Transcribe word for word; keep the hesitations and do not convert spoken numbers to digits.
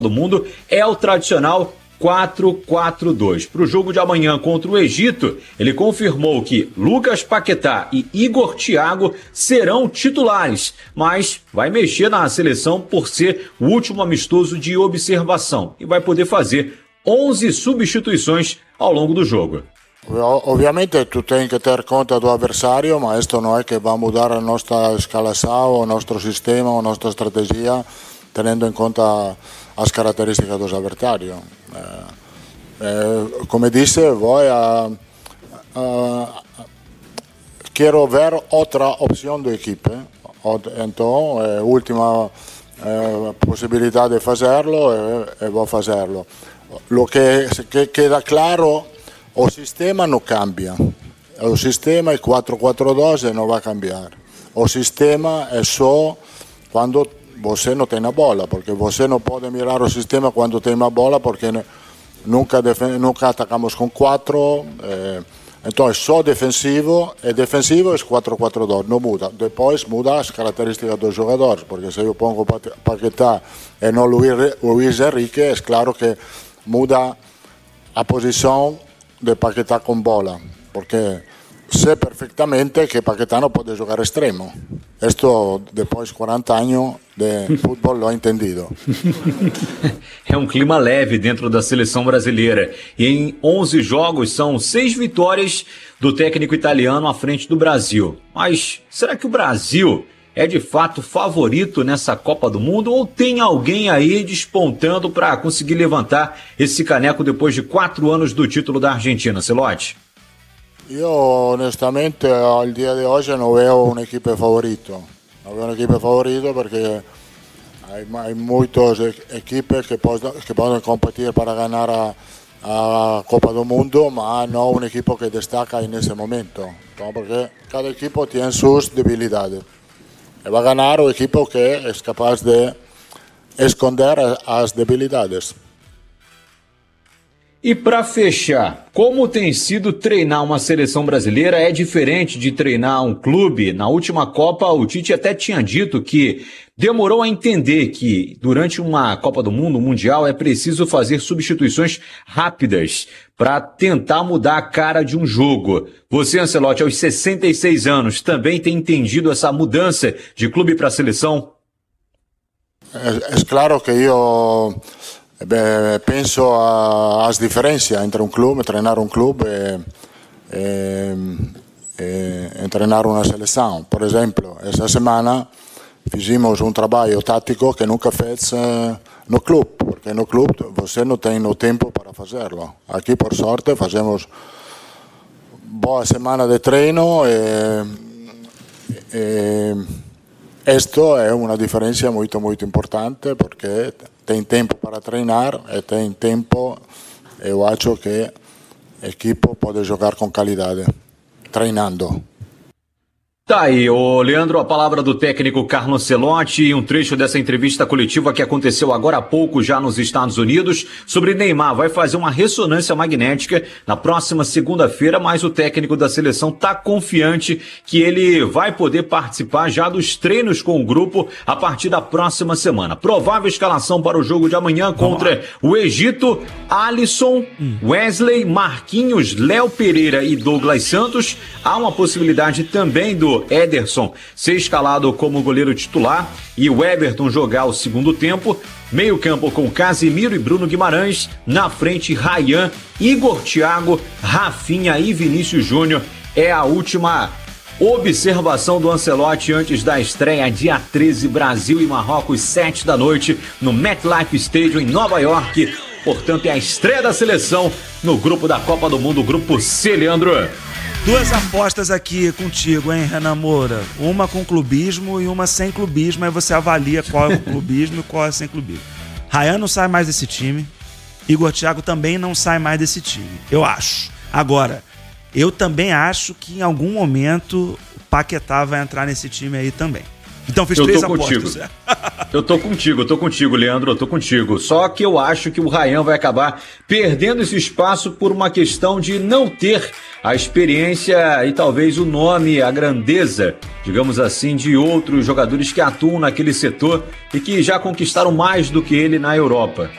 do Mundo é o tradicional quatro quatro dois. Para o jogo de amanhã contra o Egito, ele confirmou que Lucas Paquetá e Igor Thiago serão titulares, mas vai mexer na seleção por ser o último amistoso de observação e vai poder fazer onze substituições ao longo do jogo. Ovviamente tu tem que ter conta do adversário, mas isto não é que vai mudar a nossa escalação, o nosso sistema, a nossa estratégia, tendo em conta as características dos adversários. Eh, eh, como disse, voy a, a, quero ver outra opção da equipe. Então, é a última eh, possibilidade de fazerlo e, e vou fazerlo. Lo que, que queda claro, o sistema não cambia. O sistema é quatro quatro dois e não vai cambiar. O sistema é só quando você não tem a bola, porque você não pode mirar o sistema quando tem a bola, porque nunca, nunca atacamos com quatro, eh, então é só defensivo, e defensivo é quatro quatro dois, não muda. Depois muda as características dos jogadores, porque se eu pongo Paquetá e não Luis, Luis Henrique, é claro que muda a posição de Paquetá com bola, porque sei perfeitamente que Paquetá não pode jogar extremo. Isto, depois de quarenta anos de futebol, l'ho entendido. É um clima leve dentro da seleção brasileira. E em onze jogos são seis vitórias do técnico italiano à frente do Brasil. Mas será que o Brasil é de fato favorito nessa Copa do Mundo ou tem alguém aí despontando para conseguir levantar esse caneco depois de quatro anos do título da Argentina, Celotti? Io onestamente al dia di oggi non vedo un'equipe favorito, non vedo un'equipe favorito perché hay, hay muchas equipes que, possono, que pueden competir para ganar a, a Copa do Mundo, ma no un equipo que destaca en ese momento, ¿no? Porque cada equipo tiene sus debilidades y va a ganar un equipo que es capaz de esconder as debilidades. E para fechar, como tem sido treinar uma seleção brasileira é diferente de treinar um clube? Na última Copa, o Tite até tinha dito que demorou a entender que durante uma Copa do Mundo, um Mundial, é preciso fazer substituições rápidas para tentar mudar a cara de um jogo. Você, Ancelotti, aos sessenta e seis anos, também tem entendido essa mudança de clube para seleção? É, é claro que eu... Beh, penso às diferenças entre um clube, treinar um clube e, e, e, e treinar uma seleção. Por exemplo, essa semana fizemos um trabalho tático que nunca fez no clube, porque no clube você não tem o tempo para fazê-lo. Aqui, por sorte, fazemos boa semana de treino e, e isto é uma diferença muito, muito importante, porque tem tempo para treinar e tem tempo, eu acho que a equipe pode jogar com qualidade, treinando. Tá aí, ô Leandro, a palavra do técnico Carlo Ancelotti e um trecho dessa entrevista coletiva que aconteceu agora há pouco já nos Estados Unidos sobre Neymar. Vai fazer uma ressonância magnética na próxima segunda-feira, mas o técnico da seleção tá confiante que ele vai poder participar já dos treinos com o grupo a partir da próxima semana. Provável escalação para o jogo de amanhã contra o Egito: Alisson, Wesley, Marquinhos, Léo Pereira e Douglas Santos. Há uma possibilidade também do Ederson ser escalado como goleiro titular e o Everton jogar o segundo tempo. Meio campo com Casemiro e Bruno Guimarães. Na frente, Ryan, Igor Thiago, Rafinha e Vinícius Júnior. É a última observação do Ancelotti antes da estreia, dia treze, Brasil e Marrocos, sete da noite, no MetLife Stadium, em Nova York. Portanto, é a estreia da seleção no grupo da Copa do Mundo, grupo C, Leandro. Duas apostas aqui contigo, hein, Renan Moura? Uma com clubismo e uma sem clubismo. Aí você avalia qual é o clubismo e qual é sem clubismo. Ryan não sai mais desse time. Igor Thiago também não sai mais desse time. Eu acho. Agora, eu também acho que em algum momento o Paquetá vai entrar nesse time aí também. Então fiz eu três apostas. Contigo. Eu tô contigo, eu tô contigo, Leandro, eu tô contigo. Só que eu acho que o Ryan vai acabar perdendo esse espaço por uma questão de não ter a experiência e talvez o nome, a grandeza, digamos assim, de outros jogadores que atuam naquele setor e que já conquistaram mais do que ele na Europa.